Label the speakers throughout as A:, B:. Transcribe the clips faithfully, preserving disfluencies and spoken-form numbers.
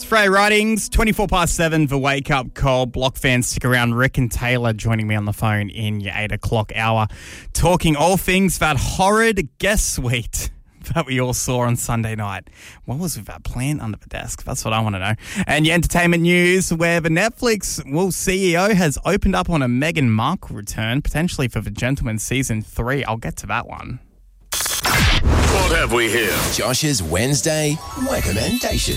A: Frey Writings, twenty-four past seven, the Wake Up Call. Block fans, stick around. Rick and Taylor joining me on the phone in your eight o'clock hour, talking all things that horrid guest suite that we all saw on Sunday night. What was with that plant under the desk? That's what I want to know. And your entertainment news, where the Netflix well, C E O has opened up on a Meghan Markle return, potentially for The Gentleman Season three. I'll get to that one.
B: What have we here?
C: Josh's Wednesday recommendation.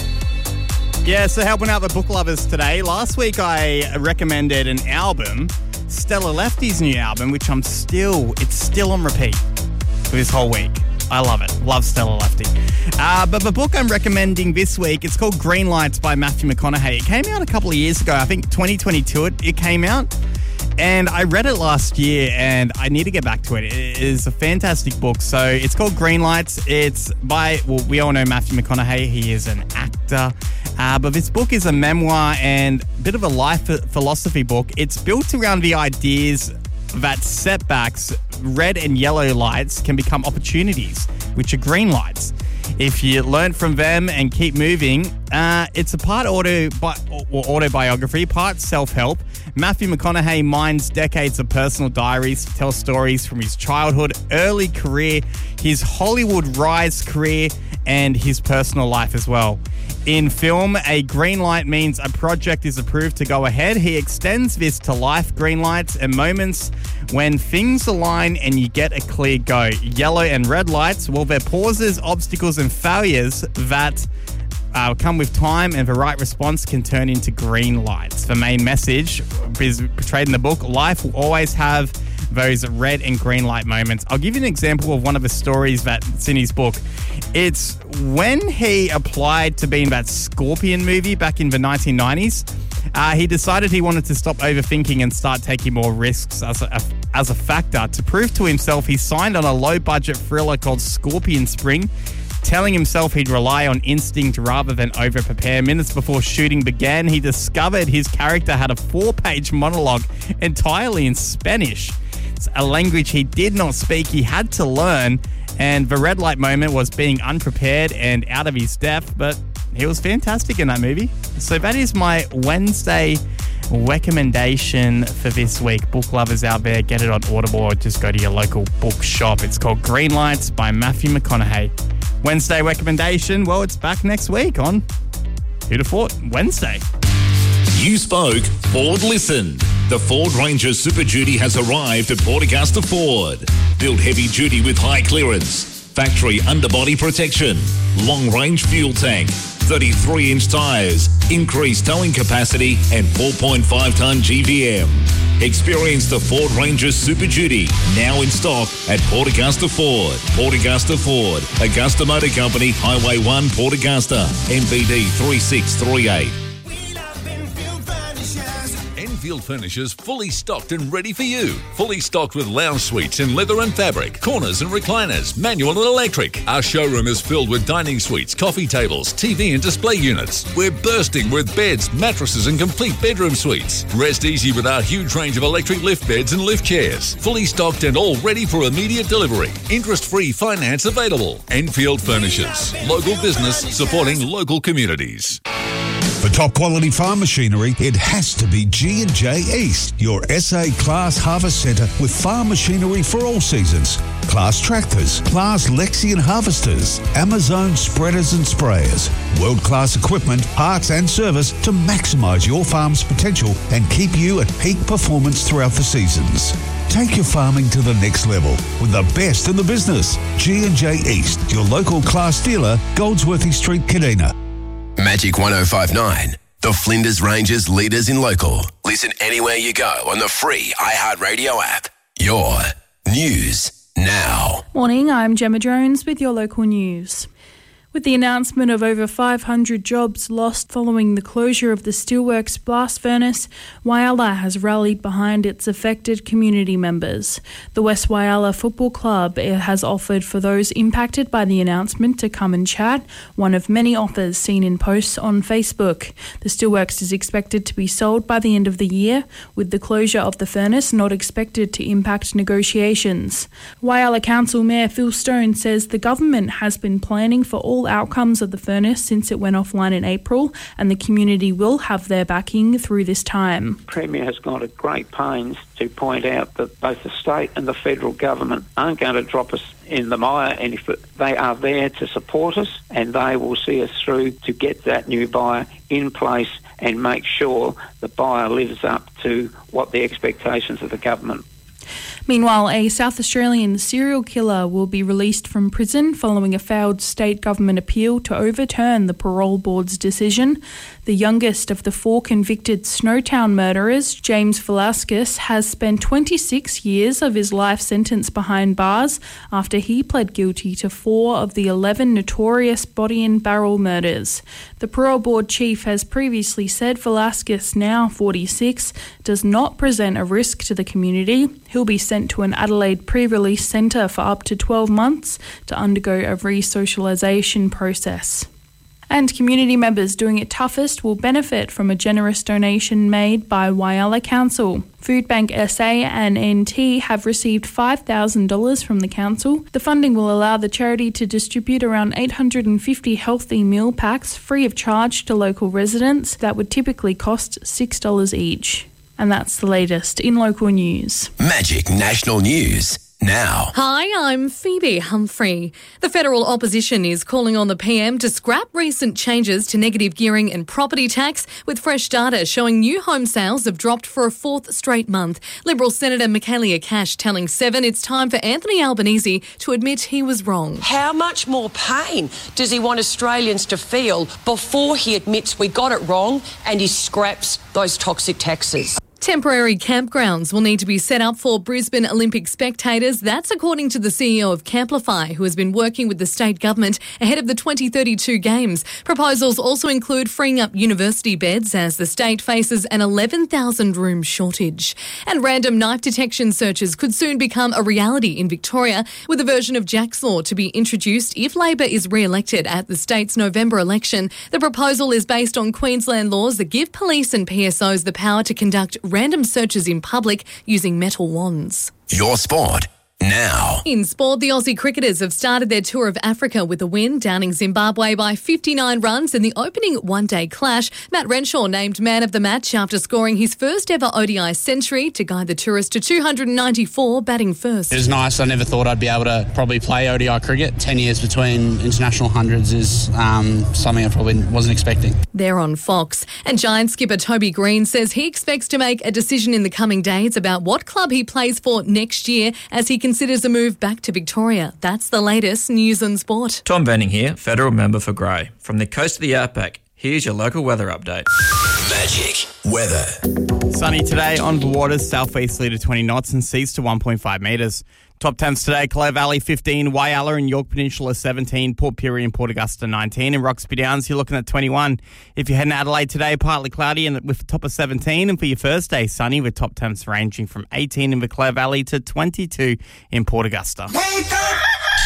A: Yeah, so helping out the book lovers today. Last week I recommended an album, Stella Lefty's new album, which I'm still, it's still on repeat for this whole week. I love it. Love Stella Lefty. Uh, but the book I'm recommending this week, it's called Green Lights by Matthew McConaughey. It came out a couple of years ago. I think twenty twenty-two it, it came out. And I read it last year and I need to get back to it. It is a fantastic book. So it's called Green Lights. It's by, well, we all know Matthew McConaughey. He is an actor. Uh, but this book is a memoir and a bit of a life philosophy book. It's built around the ideas that setbacks, red and yellow lights, can become opportunities, which are green lights. If you learn from them and keep moving, uh, it's a part auto bi- or autobiography, part self-help. Matthew McConaughey mines decades of personal diaries to tell stories from his childhood, early career, his Hollywood rise career, and his personal life as well. In film, a green light means a project is approved to go ahead. He extends this to life, green lights, and moments when things align and you get a clear go. Yellow and red lights, well, they're pauses, obstacles, and failures that uh, come with time, and the right response can turn into green lights. The main message is portrayed in the book: life will always have those red and green light moments. I'll give you an example of one of the stories that's in his book. It's when he applied to be in that Scorpion movie back in the nineteen nineties. Uh, he decided he wanted to stop overthinking and start taking more risks as a, as a factor. To prove to himself, he signed on a low-budget thriller called Scorpion Spring, telling himself he'd rely on instinct rather than over-prepare. Minutes before shooting began, he discovered his character had a four-page monologue entirely in Spanish. It's a language he did not speak. He had to learn, and the red light moment was being unprepared and out of his depth, but he was fantastic in that movie. So that is my Wednesday recommendation for this week. Book lovers out there, get it on Audible or just go to your local bookshop. It's called Green Lights by Matthew McConaughey. Wednesday recommendation, well, it's back next week on Who'd Have Thought Wednesday.
B: You spoke, Ford listened. The Ford Ranger Super Duty has arrived at Port Augusta Ford. Built heavy duty with high clearance, factory underbody protection, long range fuel tank, thirty-three inch tyres, increased towing capacity, and four point five tonne G V M. Experience the Ford Ranger Super Duty, now in stock at Port Augusta Ford. Port Augusta Ford, Augusta Motor Company, Highway one, Port Augusta, M B D three six three eight.
D: Enfield Furnishers fully stocked and ready for you. Fully stocked with lounge suites in leather and fabric, corners and recliners, manual and electric. Our showroom is filled with dining suites, coffee tables, T V and display units. We're bursting with beds, mattresses and complete bedroom suites. Rest easy with our huge range of electric lift beds and lift chairs. Fully stocked and all ready for immediate delivery. Interest-free finance available. Enfield Furnishers. Local business supporting local communities.
E: For top quality farm machinery, it has to be G and J East, your S A Class Harvest Centre with farm machinery for all seasons. Class tractors, Class Lexion harvesters, Amazon spreaders and sprayers. World-class equipment, parts and service to maximise your farm's potential and keep you at peak performance throughout the seasons. Take your farming to the next level with the best in the business. G and J East, your local Class dealer, Goldsworthy Street, Kadina.
C: Magic one oh five point nine, the Flinders Ranges leaders in local. Listen anywhere you go on the free iHeartRadio app. Your news now.
F: Morning, I'm Gemma Jones with your local news. With the announcement of over five hundred jobs lost following the closure of the Steelworks blast furnace, Whyalla has rallied behind its affected community members. The West Whyalla Football Club has offered for those impacted by the announcement to come and chat, one of many offers seen in posts on Facebook. The Steelworks is expected to be sold by the end of the year, with the closure of the furnace not expected to impact negotiations. Whyalla Council Mayor Phil Stone says the government has been planning for all successful outcomes of the furnace since it went offline in April, and the community will have their backing through this time.
G: Premier has gone to great pains to point out that both the state and the federal government aren't going to drop us in the mire any further. They are there to support us, and they will see us through to get that new buyer in place and make sure the buyer lives up to what the expectations of the government.
F: Meanwhile, a South Australian serial killer will be released from prison following a failed state government appeal to overturn the parole board's decision. The youngest of the four convicted Snowtown murderers, James Velasquez, has spent twenty-six years of his life sentence behind bars after he pled guilty to four of the eleven notorious body and barrel murders. The parole board chief has previously said Velasquez, now forty-six, does not present a risk to the community. He'll be sent to an Adelaide pre-release centre for up to twelve months to undergo a re-socialisation process. And community members doing it toughest will benefit from a generous donation made by Whyalla Council. Foodbank S A and N T have received five thousand dollars from the council. The funding will allow the charity to distribute around eight hundred fifty healthy meal packs free of charge to local residents that would typically cost six dollars each. And that's the latest in local news.
C: Magic National News now.
H: Hi, I'm Phoebe Humphrey. The federal opposition is calling on the P M to scrap recent changes to negative gearing and property tax, with fresh data showing new home sales have dropped for a fourth straight month. Liberal Senator Michaelia Cash telling Seven it's time for Anthony Albanese to admit he was wrong.
I: How much more pain does he want Australians to feel before he admits we got it wrong and he scraps those toxic taxes?
H: Temporary campgrounds will need to be set up for Brisbane Olympic spectators. That's according to the C E O of Camplify, who has been working with the state government ahead of the twenty thirty-two Games. Proposals also include freeing up university beds as the state faces an eleven thousand room shortage. And random knife detection searches could soon become a reality in Victoria, with a version of Jack's Law to be introduced if Labor is re-elected at the state's November election. The proposal is based on Queensland laws that give police and P S Os the power to conduct random searches in public using metal wands.
C: Your sport now.
H: In sport, the Aussie cricketers have started their tour of Africa with a win, downing Zimbabwe by fifty-nine runs in the opening one-day clash. Matt Renshaw named man of the match after scoring his first ever O D I century to guide the tourists to two hundred ninety-four, batting first.
J: It was nice. I never thought I'd be able to probably play O D I cricket. Ten years between international hundreds is um, something I probably wasn't expecting.
H: They're on Fox. And Giants skipper Toby Green says he expects to make a decision in the coming days about what club he plays for next year as he considers a move back to Victoria. That's the latest news and sport.
K: Tom Benning here, federal member for Grey. From the coast of the Outback, here's your local weather update.
C: Magic weather.
A: Sunny today on the waters, southeasterly to twenty knots and seas to one point five metres. Top temps today, Clare Valley fifteen, Whyalla and York Peninsula seventeen, Port Pirie and Port Augusta nineteen, and Roxby Downs you're looking at twenty-one. If you're heading to Adelaide today, partly cloudy and with a top of seventeen, and for your first day, sunny with top temps ranging from eighteen in the Clare Valley to twenty-two in Port Augusta.
L: Wake up!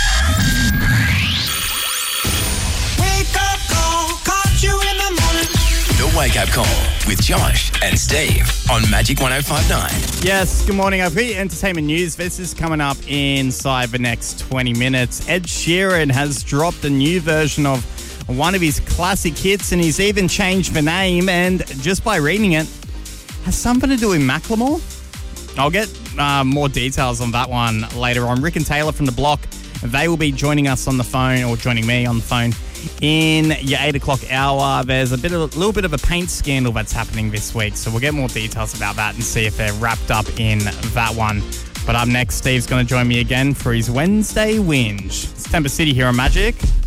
L: Wake up call, caught you in the morning.
C: The Wake Up Call with Josh and Steve on Magic one oh five point nine.
A: Yes, good morning. I've got your entertainment news. This is coming up inside the next twenty minutes. Ed Sheeran has dropped a new version of one of his classic hits, and he's even changed the name, and just by reading it, has something to do with Macklemore. I'll get uh, more details on that one later on. Rick and Taylor from The Block, they will be joining us on the phone, or joining me on the phone, in your eight o'clock hour. There's a bit of a little bit of a paint scandal that's happening this week, so we'll get more details about that and see if they're wrapped up in that one. But up next, Steve's going to join me again for his Wednesday Whinge. It's Temper City here on Magic